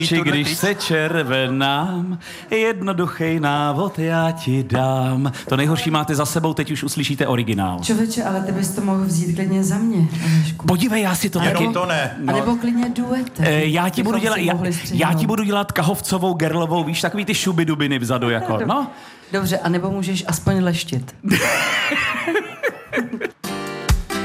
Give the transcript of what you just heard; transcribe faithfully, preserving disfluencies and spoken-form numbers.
Či když se červenám, jednoduchý návod já ti dám. To nejhorší máte za sebou, teď už uslyšíte originál. Čověče, ale ty bys to mohl vzít klidně za mě, Alešku. Podívej, já si to taky... to ne. No. A nebo klidně duetem. E, já, ti budu dělat, já, já ti budu dělat kahovcovou, gerlovou, víš, takový ty šubidubiny vzadu, jako, no. Dobře, a nebo můžeš aspoň leštit.